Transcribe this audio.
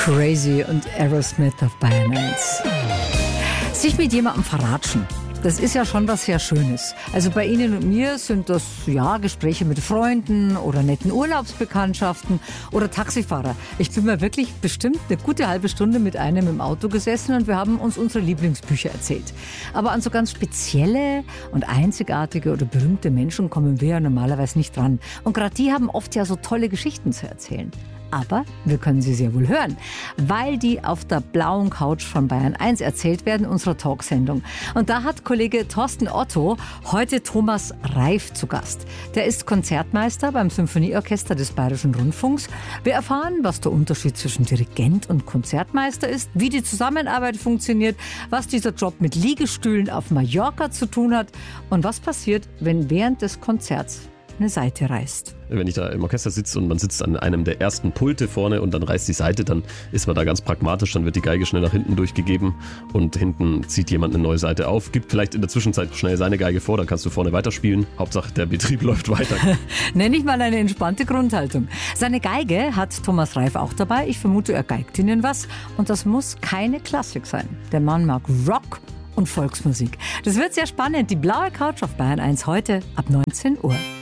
Crazy und Aerosmith auf Bayern 1. Sich mit jemandem verratschen, das ist ja schon was sehr Schönes. Also bei Ihnen und mir sind das ja Gespräche mit Freunden oder netten Urlaubsbekanntschaften oder Taxifahrer. Ich bin mir wirklich bestimmt eine gute halbe Stunde mit einem im Auto gesessen und wir haben uns unsere Lieblingsbücher erzählt. Aber an so ganz spezielle und einzigartige oder berühmte Menschen kommen wir ja normalerweise nicht dran. Und gerade die haben oft ja so tolle Geschichten zu erzählen. Aber wir können sie sehr wohl hören, weil die auf der blauen Couch von Bayern 1 erzählt werden, unserer Talksendung. Und da hat Kollege Thorsten Otto heute Thomas Reif zu Gast. Der ist Konzertmeister beim Symphonieorchester des Bayerischen Rundfunks. Wir erfahren, was der Unterschied zwischen Dirigent und Konzertmeister ist, wie die Zusammenarbeit funktioniert, was dieser Job mit Liegestühlen auf Mallorca zu tun hat und was passiert, wenn während des Konzerts eine Seite reißt. Wenn ich da im Orchester sitze und man sitzt an einem der ersten Pulte vorne und dann reißt die Seite, dann ist man da ganz pragmatisch, dann wird die Geige schnell nach hinten durchgegeben und hinten zieht jemand eine neue Seite auf, gibt vielleicht in der Zwischenzeit schnell seine Geige vor, dann kannst du vorne weiterspielen. Hauptsache der Betrieb läuft weiter. Nenne ich mal eine entspannte Grundhaltung. Seine Geige hat Thomas Reif auch dabei. Ich vermute, er geigt Ihnen was und das muss keine Klassik sein. Der Mann mag Rock und Volksmusik. Das wird sehr spannend. Die blaue Couch auf Bayern 1 heute ab 19 Uhr.